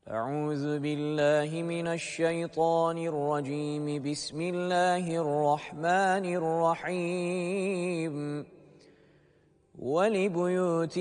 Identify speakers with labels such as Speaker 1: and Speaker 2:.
Speaker 1: أعوذ بالله من الشيطان الرجيم. بسم الله الرحمن الرحيم. ولبيوتهم